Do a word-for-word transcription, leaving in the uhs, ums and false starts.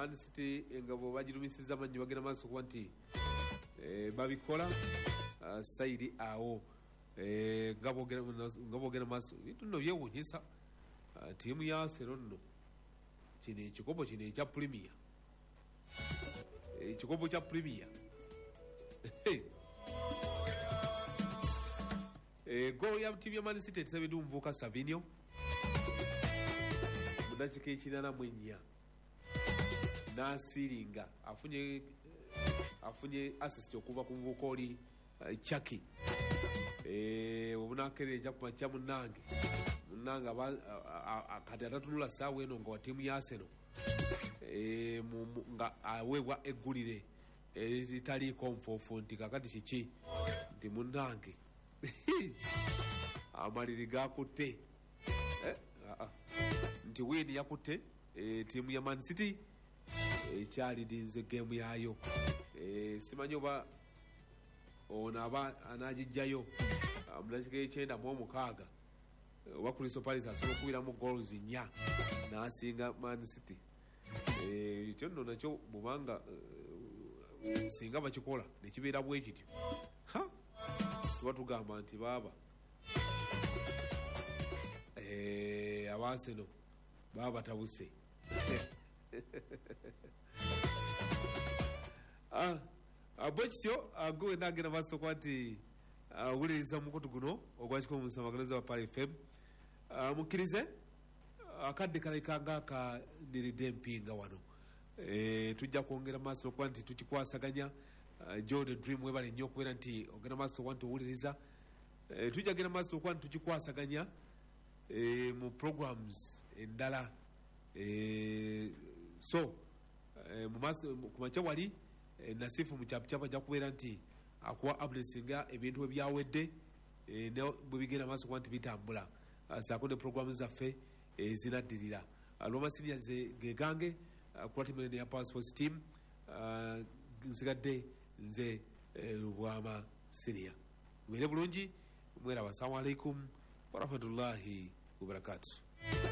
Man City engabo bagirumisiza manyi bagenda maaso kuba nti eh, babikola uh, saidi awo eh, ngabo gena maaso bintu nno byewuunyisa uh, tiimu ya Arsenal nno kino ekikopo kino ekya Premier ekikopo kya Premier eh, goal ya tiimu ya Man City etisabidde omuvubuka Savinho mu ddakiika ekinaana mu ennya nasiringa afunye afunye assist okuva ku muvubuka oli uh, Chaki eh obunakere nja kumacha munange munanga kati atatunula sawa eno ngo tiimu ya Arsenal eh nga awebwa eggulire ezitali komfofo nti kakati kiki nti munange amaliri gakutte eh a a nti wini yakutte eh, tiimu ya Man City ekyali dinze game yayo eh simanyi oba ona aba anajijjayo amulashika ekyenda mu mukaaga oba Crystal Palace asobola okuwira mu goals nnya nasinga Man City eh kyo nno nakyo bubanga uh, singa bakikola nekibeera bwe kityo ha tuba tugamba nti baba eh abaseno baba tabuse ah abokyo agowe nagenda maso kwati awuliriza mukutu guno ogwakiko musamagalaza wa Pale F M mukirize akadde kalekanga ka ndiride mpinga wano eh tujja kuongera maso kwanti tukikwasaganya Joe the Dream webale nnyo kwera nti ogenda maso kwanti owuliriza eh tujja genda maso kwanti tukikwasaganya eh mu programs endala eh so eh mu maso kumacha wali eh, nasifu mu chapa ja kuwera nti akuwa ablesinga ebintu ebyawedde eh ne bubigenda maso kwanti bitambula asako ne programs zaffe eh, zinaddirira aloma senior ze gegange kwati mene ya Power Sports team uh, nsigadde nze eh, Rubwama senior mwere bulungi mwera assalamu alaikum wa rahmatullahi wa barakatuh.